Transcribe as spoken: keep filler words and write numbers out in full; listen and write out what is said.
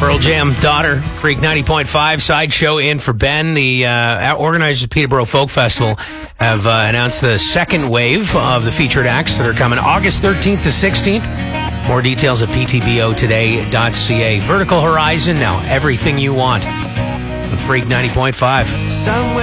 Pearl Jam, Daughter, Freak ninety point five, Sideshow in for Ben. The uh, organizers of Peterborough Folk Festival have uh, announced the second wave of the featured acts that are coming August thirteenth to sixteenth. More details at p t b o today dot c a. Vertical Horizon, now everything you want. Freak ninety point five.